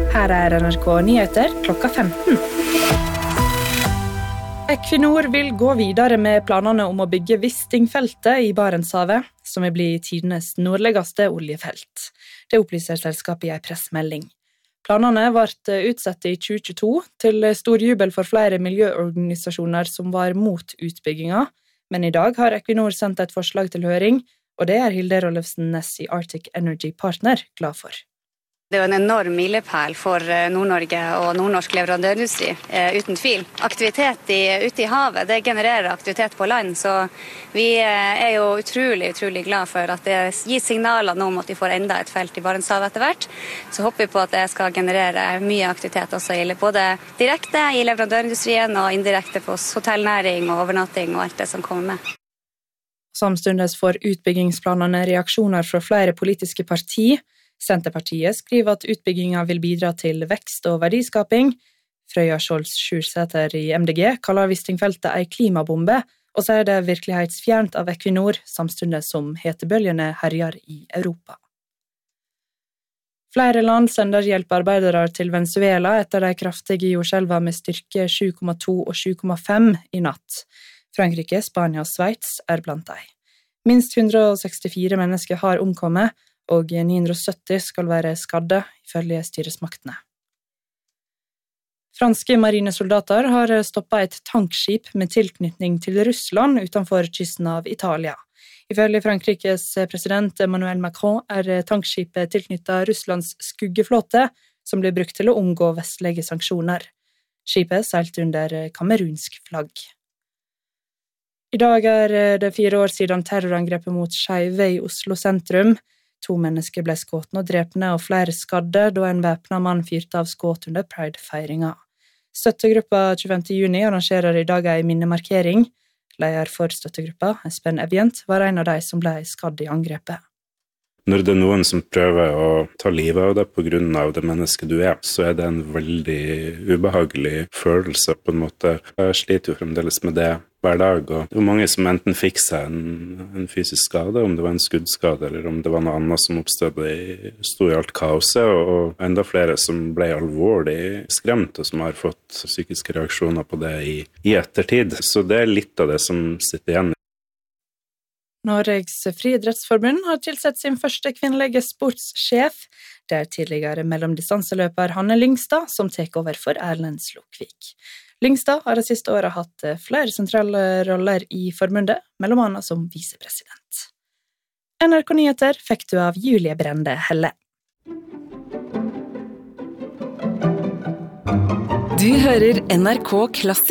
Her NRK Nyheter klokka 15. Equinor vil gå videre med planene om å bygge Wisting-feltet i Barentshavet, som vil bli tidenes nordligste oljefelt. Det opplyser selskapet i en pressmelding. Planene ble utsatt i 2022 til stor jubel for flere miljøorganisasjoner som var mot utbygginga, men i dag har Equinor sendt et forslag til høring, og det er Hilde Rollefsen Næss i Arctic Energy Partner glad for. Det er jo en enorm milepæl for Nord-Norge og nordnorsk leverandørindustri, uten tvil. Aktivitet ute i havet, det genererer aktivitet på land, så vi er jo utrolig glad for at det gir signaler nå om at vi får enda et felt i Barentshavet etter hvert. Så håper vi på at det skal generere mye aktivitet også, både direkte i leverandørindustrien og indirekte på hotellnæring og overnatting og alt det som kommer med. Samtidig får utbyggingsplanene reaksjoner fra flere politiske partier. Senterpartiet skriver at utbyggingen vil bidra til vekst og verdiskaping. Frøya Skjolds Sjursæter i MDG kaller Wisting-feltet en klimabombe, og sier det er virkelighetsfjernt av Equinor, samtidig som hetebølgene herjer i Europa. Flere land sender hjelpearbeidere til Venezuela etter de kraftige jordskjelvene med styrke 7,2 og 7,5 i natt. Frankrike, Spania og Sveits er blant dem. Minst 164 mennesker har omkommet, og 970 skal være skadde, ifølge styresmaktene. Franske marinesoldater har stoppet et tankskip med tilknytning til Russland utenfor kysten av Italia. Ifølge Frankrikes president Emmanuel Macron er tankskipet tilknyttet Russlands skuggeflåte, som blir brukt til å omgå vestlige sanksjoner. Skipet seilte under kamerunsk flagg. I dag er det 4 år siden terrorangrepet mot Skeive i Oslo sentrum. 2 mennesker ble skutt og drepne og flere skadde da en væpnet mann fyrte av skudd under Pride-feiringa. Støttegruppa 25. juni arrangerer i dag en minnemarkering. Leder for støttegruppa, Espen Evjent, var en av de som ble skadd i angrepet. Når det er noen som prøver å ta livet av deg på grunn av det mennesket du er, så er det en veldig ubehagelig følelse på en måte. Jeg sliter jo fremdeles med det hver dag, og det var mange som enten fikk seg en fysisk skade, om det var en skuddskade eller om det var noe annet som sto i alt kaoset, og enda flere som ble alvorlig skremt og som har fått psykiske reaksjoner på det i ettertid. Så det er litt av det som sitter igjen. Norges friidrettsforbund har tilsett sin første kvinnelige sportssjef. Det er tidligere mellomdistanseløper Hanne Lyngstad som tek over for Erlend Slokvik. Lyngstad har det siste året hatt flere sentrale roller i forbundet, mellom annet som visepresident. NRK Nyheter fikk du av Julie Brende Helle. Du hører NRK Klassisk.